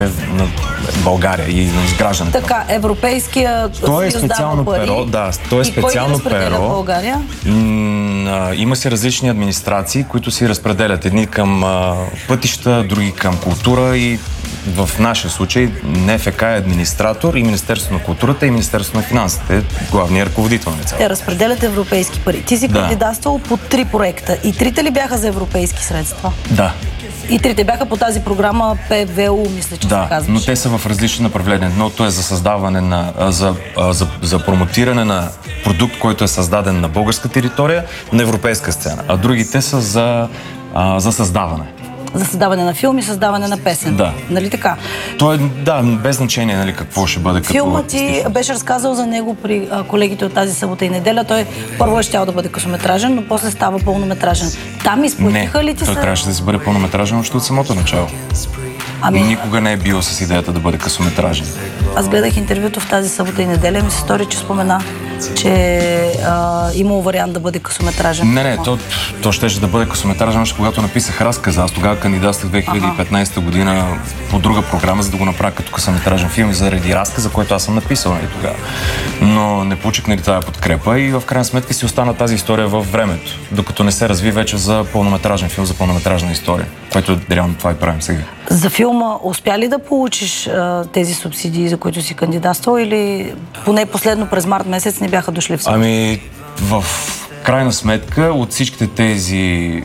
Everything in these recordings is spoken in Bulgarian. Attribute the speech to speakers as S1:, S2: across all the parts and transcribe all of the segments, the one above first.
S1: на България и на изграждането.
S2: Така, Европейския
S1: съюз
S2: специално
S1: дава пари. Перо, да, то е специално перо.
S2: В България?
S1: Има си различни администрации, които си разпределят. Едни към пътища, други към култура и в нашия случай НФК е администратор и Министерството на културата и Министерството на финансите, главният ръководител на цялото.
S2: Те разпределят европейски пари. Ти си кандидатствал по 3 проекта. И 3 ли бяха за европейски средства?
S1: Да.
S2: И 3 бяха по тази програма ПВУ, мисля, че се казваше.
S1: Да, но те са в различни направления. Едното е за създаване на, за промотиране на продукт, който е създаден на българска територия, на европейска сцена. А другите са за създаване.
S2: За създаване на филм и създаване на песен.
S1: Да.
S2: Нали така?
S1: То е, без значение, нали, какво ще бъде като...
S2: Филмът ти беше разказал за него при колегите от тази събота и неделя. Той първо е щял да бъде късометражен, но после става пълнометражен. Там изплатиха ли ти
S1: той трябваше да си бъде пълнометражен още от самото начало. Никога не е бил с идеята да бъде късометражен.
S2: Аз гледах интервюто в тази събота и неделя и ми се стори, че спомена, че имало вариант да бъде късометражен.
S1: Не, то щеше да бъде късометражен, още когато написах разказа. Аз тогава кандидатствах 2015 година по друга програма, за да го направя като късометражен филм и заради разказа, който аз съм написал тогава. Но не получих тази подкрепа и в крайна сметка си остана тази история във времето, докато не се разви вече за пълнометражен филм, за пълнометражна история, което реално това и правим сега.
S2: За филма успя ли да получиш тези субсидии, за които си кандидатствал, или поне последно през март месец не бяха дошли в
S1: съда? В крайна сметка от всичките тези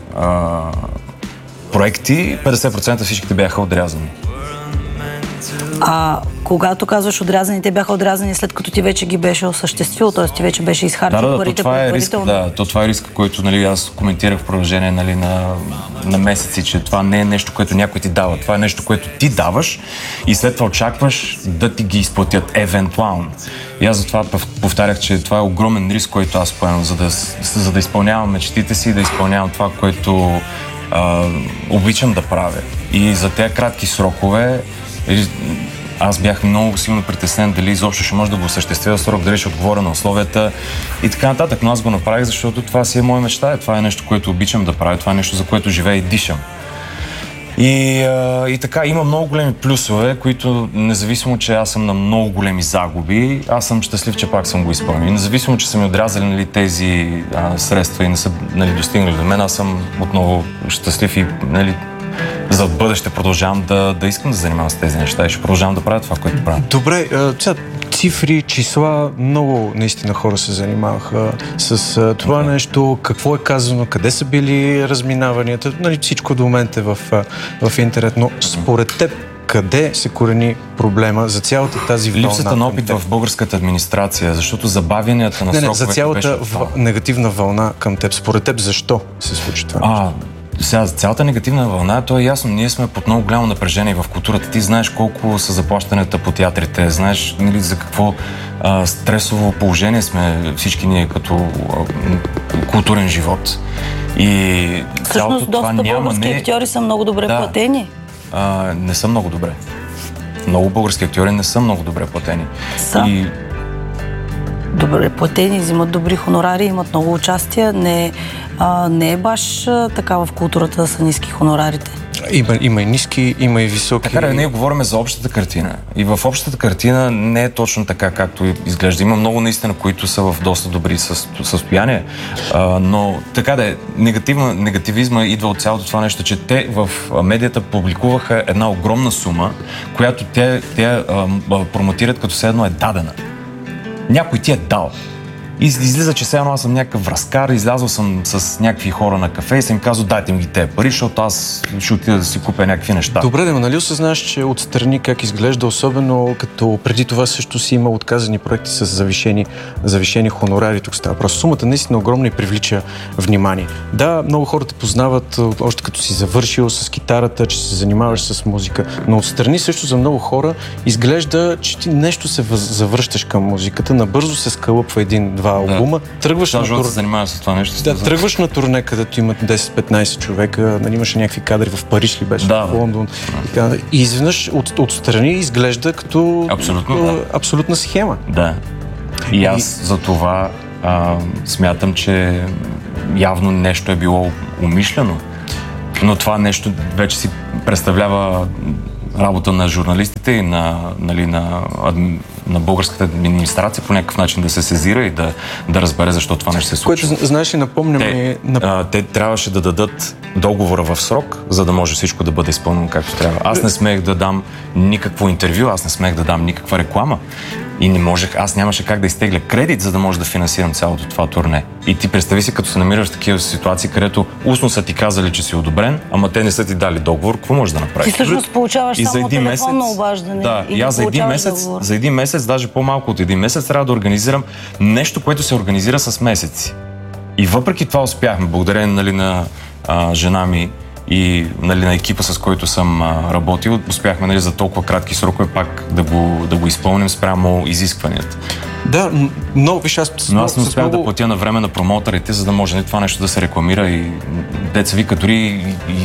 S1: проекти 50% всичките бяха отрязани.
S2: Когато казваш отрязани, те бяха отрязани след като ти вече ги беше осъществил, т.е. ти вече беше изхарчил парите предварително.
S1: Това е риск, който аз коментирах в продължение на месеци, че това не е нещо, което някой ти дава. Това е нещо, което ти даваш и след това очакваш да ти ги изплатят евентуално. И аз затова повтарях, че това е огромен риск, който аз поемам, за да изпълнявам мечтите си, да изпълнявам това, което обичам да правя. И за тези кратки срокове аз бях много силно притеснен дали изобщо ще може да го осъществя срок, дали ще отговоря на условията и така нататък. Но аз го направих, защото това си е моя мечта. Това е нещо, което обичам да правя. Това е нещо, за което живея и дишам. И така, има много големи плюсове, които независимо, че аз съм на много големи загуби, аз съм щастлив, че пак съм го изпълнил. Независимо, че са ми отрязали тези средства и не са достигнали до мен, аз съм отново щастлив и за бъдеще продължавам да искам да занимавам с тези неща и ще продължавам да правя това, което правя.
S3: Добре, цифри, числа, много наистина хора се занимаваха с това нещо. Какво е казано, къде са били разминаванията, всичко до момента е в интернет, но според теб къде се корени проблема за цялата тази вълна?
S1: Липсата на опит в българската администрация, защото забавянията на сроковете...
S3: за цялата негативна вълна към теб. Според теб защо се случи това?
S1: Сега, цялата негативна вълна, то е ясно. Ние сме под много голямо напрежение в културата. Ти знаеш колко са заплащанията по театрите, знаеш за какво стресово положение сме всички ние като културен живот. И
S2: всъщност доста български актьори са много добре платени.
S1: Не са много добре. Много български актьори не са много добре платени.
S2: Добре платени, взимат добри хонорари, имат много участия. Не е баш така в културата да са ниски хонорарите.
S3: Има и ниски, има и високи.
S1: Така, ние говорим за общата картина. И в общата картина не е точно така, както изглежда. Има много наистина, които са в доста добри състояния. Но така да е, негативизма идва от цялото това нещо, че те в медията публикуваха една огромна сума, която те промотират като все едно е дадена. Някой ти е дал. И излиза, че сега аз съм някакъв връзкар, излязъл съм с някакви хора на кафе и съм им казал, дайте ми ги тези пари, защото аз ще отида да си купя някакви неща.
S3: Добре, но нали осъзнаш, че отстрани как изглежда, особено като преди това също си има отказани проекти с завишени хонорари. Тук става просто сумата наистина огромна и привлича внимание. Да, много хора те познават още като си завършил с китарата, че се занимаваш с музика, но отстрани също за много хора изглежда, че ти нещо се завръщаш към музиката, набързо се скълъпва един-два албума. Тръгваш на турне, където имат 10-15 човека, имаше някакви кадри в Париж ли беше, в Лондон. И изведнъж отстрани изглежда като абсолютна схема.
S1: Да. И аз за това смятам, че явно нещо е било умишлено, но това нещо вече си представлява работа на журналистите и на българската администрация по някакъв начин да се сезира и да разбере защо това нещо се случва.
S3: Което, знаеш ли, напомням
S1: те трябваше да дадат договора в срок, за да може всичко да бъде изпълнено както трябва. Аз не смеех да дам никакво интервю, аз не смеех да дам никаква реклама и не можех, аз нямаше как да изтегля кредит, за да може да финансирам цялото това турне. И ти представи си, като се намираш в такива ситуации, където устно са ти казали, че си одобрен, ама те не са ти дали договор, какво можеш да направиш?
S2: Ти всъщност получаваш само телефонно обаждане.
S1: Да, и аз за един месец, даже по-малко от един месец, трябва да организирам нещо, което се организира с месеци. И въпреки това успяхме, благодарение на жена ми и на екипа, с който съм работил, успяхме за толкова кратки срокове пак да го изпълним спрямо изискванията.
S3: Да, но виж,
S1: но аз не успях да платя на време на промоутерите, за да може това нещо да се рекламира и деца вика дори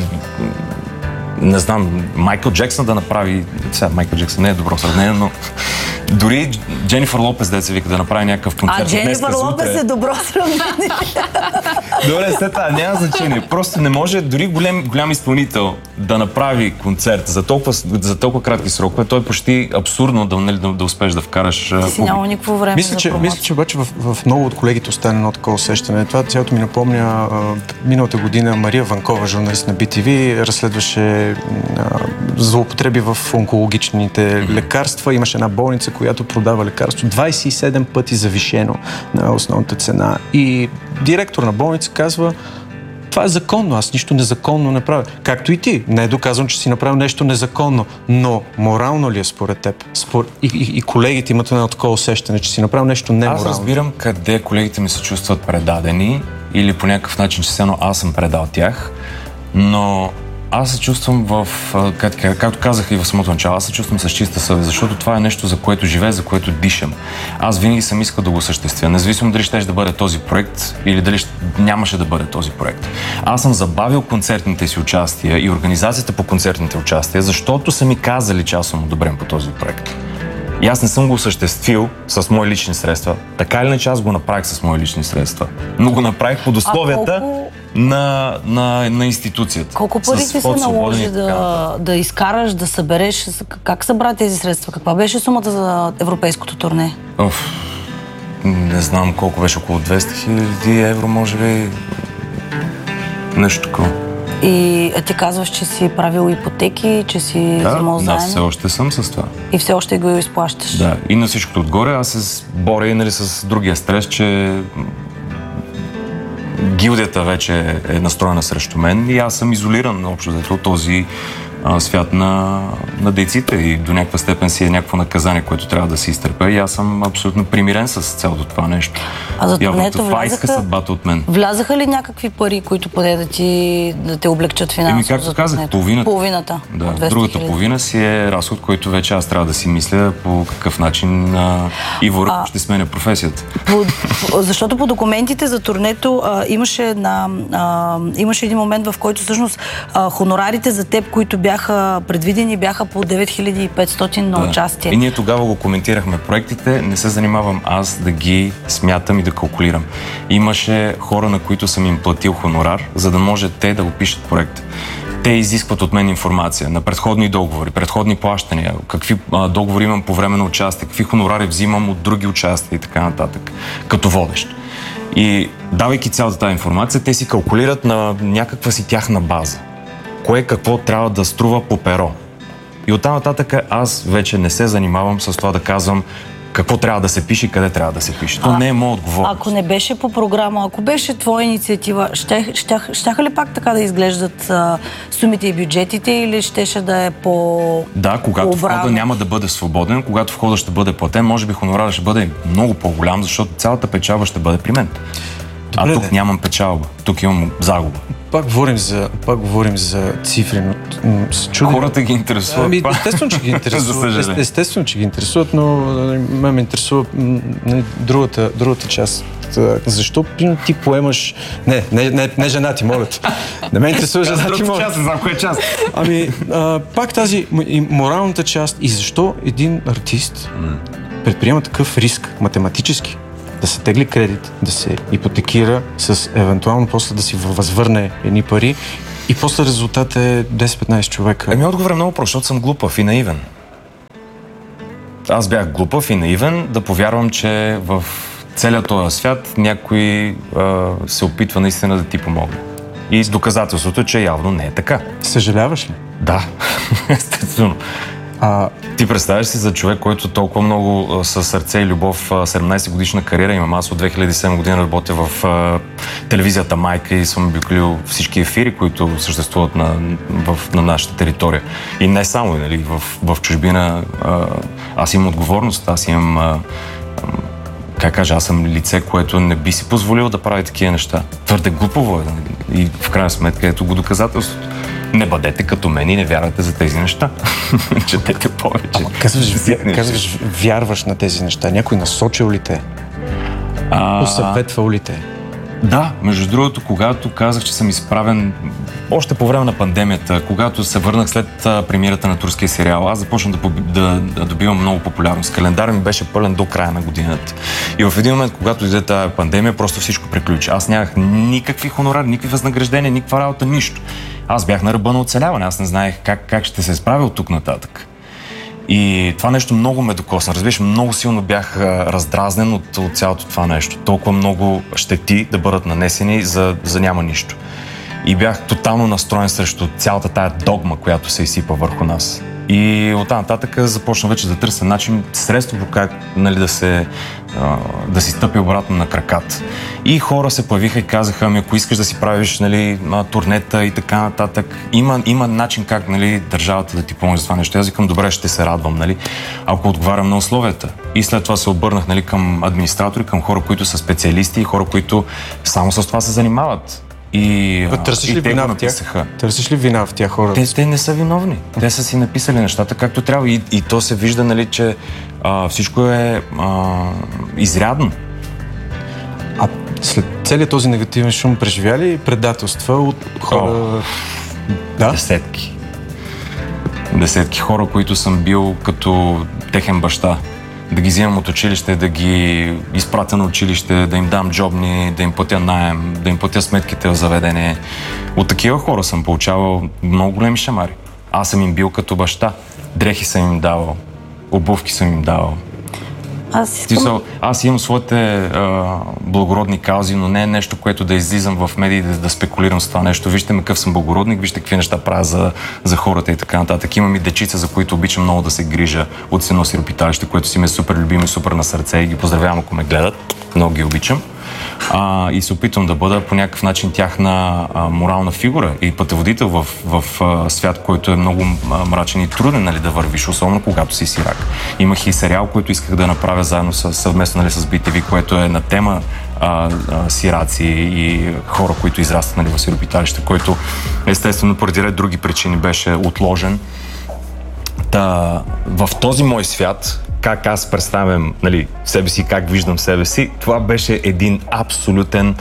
S1: не знам, Майкъл Джексън да направи... Сега, Майкъл Джексън не е добро сравнение, но дори Дженифър Лопес, деца вика, да направи някакъв концерт.
S2: Дженифър Лопес е добро сравнение.
S1: Добре, след това няма значение. Просто не може дори голям изпълнител да направи концерт за толкова кратки срокове. То е почти абсурдно да успеш да вкараш...
S2: Ти си няма никакво време
S3: мисля, че обаче в много от колегите остане едно такова усещане. Това цялото ми напомня миналата година Мария Ванкова, журналист на BTV, разследваше злоупотреби в онкологичните лекарства. Имаше една болница, която продава лекарство 27 пъти завишено на основната цена. И директор на болница казва: това е законно, аз нищо незаконно не правя. Както и ти. Не е доказано, че си направил нещо незаконно. Но морално ли е според теб? И колегите имат едно такова усещане, че си направил нещо неморално.
S1: Аз разбирам къде колегите ми се чувстват предадени или по някакъв начин, че аз съм предал тях, но аз се чувствам както казах и в самото начало, аз се чувствам с чиста съвест, защото това е нещо, за което живея, за което дишам. Аз винаги съм искал да го осъществя, независимо дали щеше да бъде този проект или дали нямаше да бъде този проект. Аз съм забавил концертните си участия и организацията по концертните участия, защото са ми казали, че аз съм одобрен по този проект. И аз не съм го осъществил с мои лични средства. Така или иначе аз го направих с мои лични средства. Но го направих под условията на институцията.
S2: Колко пари ти се наложи да изкараш, да събереш? Как събра тези средства? Каква беше сумата за европейското турне?
S1: Не знам колко беше, около 200 000 евро, може би. Нещо такова.
S2: И ти казваш, че си правил ипотеки, че си взимал заем.
S1: Да, все още съм с това.
S2: И все още го изплащаш.
S1: Да, и на всичкото отгоре аз се боря с другия стрес, че гилдията вече е настроена срещу мен и аз съм изолиран общо от този свят на дейците и до някаква степен си е някакво наказание, което трябва да се изтърпя и аз съм абсолютно примирен с цялото това нещо.
S2: А за турнето
S1: това иска съдбата от мен.
S2: Влязаха ли някакви пари, които поне да те облегчат финансово?
S1: Както казах, половината. Да, другата половина си е разход, който вече аз трябва да си мисля по какъв начин Иво Ръков ще сменя професията.
S2: Защото по документите за турнето имаше един момент, в който всъщност хонорарите за теб, които бяха предвидени, бяха по 9500 на участие.
S1: И ние тогава го коментирахме проектите, не се занимавам аз да ги смятам и да калкулирам. Имаше хора, на които съм им платил хонорар, за да може те да го пишат проект. Те изискват от мен информация на предходни договори, предходни плащания, какви договори имам по време на участие, какви хонорари взимам от други участия и така нататък, като водещ. И давайки цялата тази информация, те си калкулират на някаква си тяхна база. Кое какво трябва да струва по перо. И оттам нататък аз вече не се занимавам с това да казвам какво трябва да се пише и къде трябва да се пише. То не е моя отговорност.
S2: Ако не беше по програма, ако беше твоя инициатива, щяха ли пак така да изглеждат сумите и бюджетите или щеше да е по...
S1: Да, когато входа няма да бъде свободен, когато входа ще бъде платен, може би хонорарът ще бъде много по-голям, защото цялата печалба ще бъде при мен. Добре, тук нямам печалба, тук имам загуба.
S3: Пак говорим за цифри, но се чудим.
S1: Хората ги интересуват.
S3: Естествено, че ги интересуват. Естествено, че ги интересуват, но ме интересува другата част. Защо ти поемаш... Не женати, моля те. Не ме интересува женати, моля.
S1: За коя част?
S3: Пак тази моралната част и защо един артист предприема такъв риск математически, да се тегли кредит, да се ипотекира с евентуално после да си възвърне едни пари И после резултат е 10-15 човека.
S1: Отговор е много просто, защото съм глупав и наивен. Аз бях глупав и наивен да повярвам, че в целият този свят някой се опитва наистина да ти помогне. И с доказателството, че явно не е така.
S3: Съжаляваш ли?
S1: Да, естествено. Ти представяш си за човек, който толкова много със сърце и любов, 17 годишна кариера имам. Аз от 2007 година работя в телевизията Майка и съм обиколил всички ефири, които съществуват на нашата територия. И не само, нали, в чужбина. Аз имам отговорност, аз имам... аз съм лице, което не би си позволил да прави такива неща. Твърде глупово е. И в крайна сметка ето го доказателството. Не бъдете като мен и не вярвате за тези неща. Четете повече.
S3: Ама казваш, вярваш на тези неща. Някой насочил ли те? Посъветвал ли те?
S1: Да, между другото, когато казах, че съм изправен още по време на пандемията, когато се върнах след премиерата на турския сериал, аз започнах да добивам много популярност. Календарът ми беше пълен до края на годината. И в един момент, когато дойде тази пандемия, просто всичко приключи. Аз нямах никакви хонорари, никакви възнаграждения, никаква работа, нищо. Аз бях на ръба на оцеляване, аз не знаех как ще се справя от тук нататък. И това нещо много ме докосна. Разбираш, много силно бях раздразнен от цялото това нещо. Толкова много щети да бъдат нанесени за няма нищо. И бях тотално настроен срещу цялата тая догма, която се изсипа върху нас. И оттам нататък започна вече да търся начин, средство по как, нали, да си стъпи обратно на краката. И хора се появиха и казаха, ако искаш да си правиш, нали, турнета и така нататък, има начин как, нали, държавата да ти помогне за това нещо. Аз викам, добре, ще се радвам, нали, ако отговарям на условията. И след това се обърнах, нали, към администратори, към хора, които са специалисти и хора, които само с това се занимават.
S3: Търсиш ли вина в тях? Търсиш ли вина в тях хора?
S1: Те не са виновни. Те са си написали нещата както трябва и то се вижда, нали, че всичко е изрядно.
S3: А след целият този негативен шум преживя ли предателства от хора? Да?
S1: Десетки хора, които съм бил като техен баща. Да ги вземам от училище, да ги изпратя на училище, да им дам джобни, да им платя наем, да им платя сметките в заведение. От такива хора съм получавал много големи шамари. Аз съм им бил като баща. Дрехи съм им давал, обувки съм им давал. Аз имам своите благородни каузи, но не е нещо, което да излизам в медии да спекулирам с това нещо. Вижте ме какъв съм благородник, вижте какви неща правя за хората и така нататък. Имам и дечица, за които обичам много да се грижа от едно сиропиталище, което си ме е супер любимо и супер на сърце и ги поздравявам, ако ме гледат. Много ги обичам. И се опитвам да бъда по някакъв начин тяхна морална фигура и пътеводител в свят, който е много мрачен и труден, нали, да вървиш, особено когато си сирак. Имах и сериал, който исках да направя заедно съвместно, нали, с BTV, което е на тема сираци и хора, които израстват, нали, в сиропиталище, който естествено поради ред други причини беше отложен. В този мой свят, как аз представям, нали, себе си, как виждам себе си, това беше един абсолютен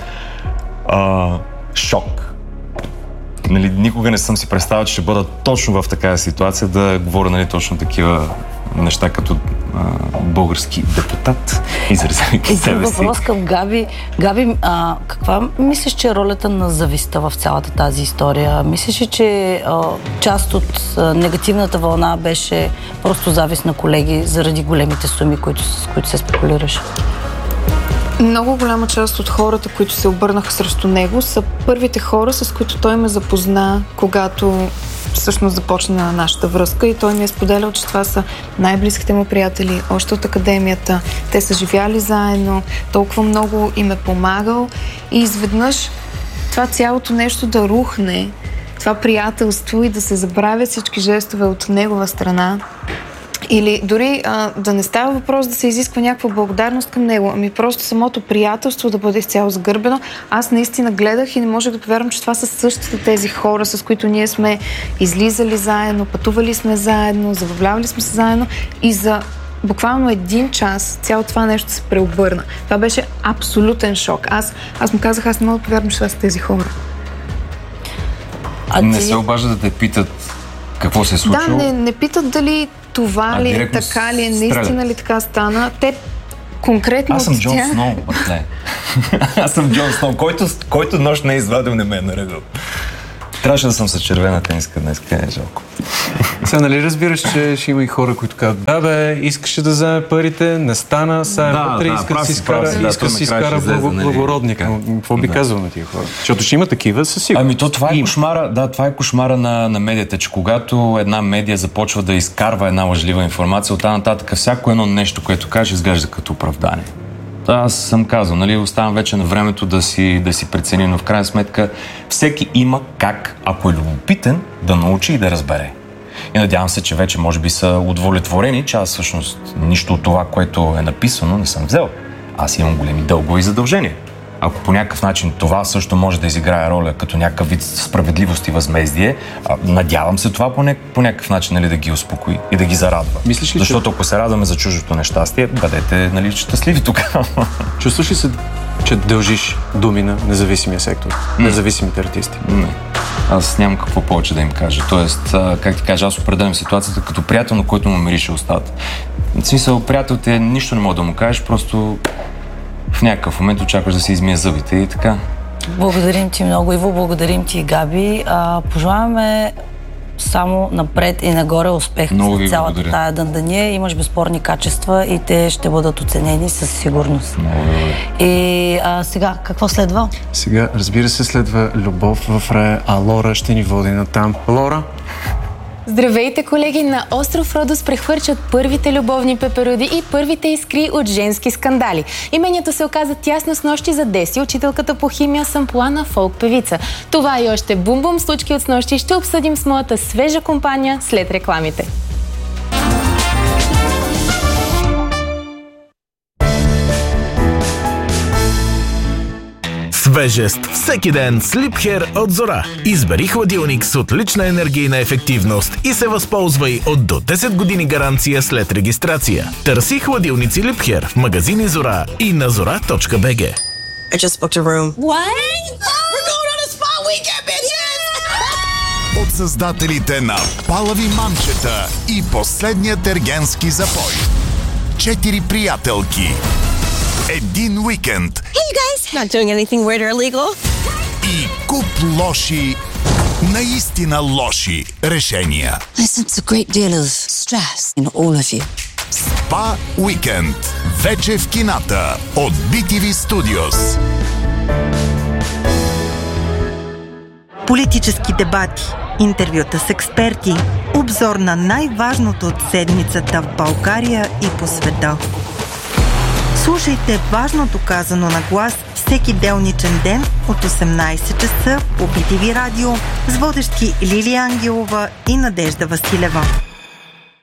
S1: шок. Нали, никога не съм си представил, че ще бъда точно в такава ситуация да говоря, нали, точно такива неща като български депутат, изразявайки себе си.
S2: Въпрос към Габи. Габи, каква мислиш, че е ролята на завистта в цялата тази история? Мислиш ли, че част от негативната вълна беше просто завист на колеги заради големите суми, с които се спекулираше?
S4: Много голяма част от хората, които се обърнаха срещу него, са първите хора, с които той ме запозна, когато всъщност започна нашата връзка и той ми е споделял, че това са най-близките му приятели, още от академията. Те са живяли заедно, толкова много им е помагал и изведнъж това цялото нещо да рухне, това приятелство и да се забравят всички жестове от негова страна. Или дори да не става въпрос да се изисква някаква благодарност към него, ами просто самото приятелство да бъде изцяло сгърбено. Аз наистина гледах и не можех да повярвам, че това са същите тези хора, с които ние сме излизали заедно, пътували сме заедно, забавлявали сме се заедно и за буквално 1 час цялото това нещо се преобърна. Това беше абсолютен шок. Аз му казах, аз не мога да повярвам, че това са тези хора.
S1: Не се обажда да те питат какво се е случило?
S4: Да, не питат дали това ли е, така ли е, наистина ли така стана. Те конкретно
S1: Аз съм Джон Сноу, братле. Аз съм Джон Сноу, който нощ не е извадил, не ме е наредил. Трябваше да съм с червена тениска днес, е жалко.
S3: Сега, нали разбираш, че ще има и хора, които казват, да бе, искаше да вземе парите, не стана, сега е вътре, иска да си изкара благородник. Какво би казал на тия хора? Защото ще има такива, със сигурност.
S1: Това е кошмара на медията, че когато една медия започва да изкарва една лъжлива информация, оттам нататък всяко едно нещо, което каже, изглежда като оправдание. Аз съм казал, нали, оставам вече на времето да си прецени, но в крайна сметка всеки има как, ако е любопитен, да научи и да разбере. И надявам се, че вече може би са удовлетворени, че аз всъщност нищо от това, което е написано, не съм взел. Аз имам големи дългове и задължения. Ако по някакъв начин това също може да изиграе роля като някакъв вид справедливост и възмездие, надявам се това по някакъв начин, нали, да ги успокои и да ги зарадва.
S3: Мислиш ли,
S1: защото ако се радваме за чуждото нещастие, бъдете, нали, щастливи тогава.
S3: Чувстваш ли се, че дължиш думи на независимия сектор, независимите артисти?
S1: Не. Аз нямам какво повече да им кажа. Тоест, как ти кажа, аз определям ситуацията като приятел, на който му мирише устата. В смисъл, приятел те нищо не мога да му кажеш, просто в някакъв момент очакваш да си измие зъбите и така.
S2: Благодарим ти много, Иво, благодарим ти, Габи. Пожелаваме само напред и нагоре успех за цялата тая дъндания. Имаш безспорни качества и те ще бъдат оценени със сигурност. И сега, какво следва?
S3: Сега, разбира се, следва Любов в рая, а Лора ще ни води натам. Лора?
S5: Здравейте, колеги! На остров Родос прехвърчат първите любовни пеперуди и първите искри от женски скандали. Имението се оказа тясно снощи за Деси, учителката по химия с амплоа на фолк-певица. Това и още бум-бум случки от снощи ще обсъдим с моята свежа компания след рекламите.
S6: Свежест всеки ден с Liebherr от Зора. Избери хладилник с отлична енергийна ефективност и се възползвай от до 10 години гаранция след регистрация. Търси хладилници Liebherr в магазини Зора и на zora.bg.
S7: I just booked a room.
S8: What? We're going on a spa weekend, bitches!
S9: От създателите на Палави мамчета и последният ергенски запой. 4 приятелки. Един уикенд.
S7: Hey, you guys! Not doing anything weird or illegal.
S9: И куп лоши, наистина лоши решения.
S8: I sense a great deal of stress in all of you.
S9: Спа уикенд. Вече в кината от BTV Studios.
S10: Политически дебати, интервюта с експерти, обзор на най-важното от седмицата в България и по света. Слушайте важното казано на глас всеки делничен ден от 18 часа по BTV Радио с водещи Лилия Ангелова и Надежда Василева.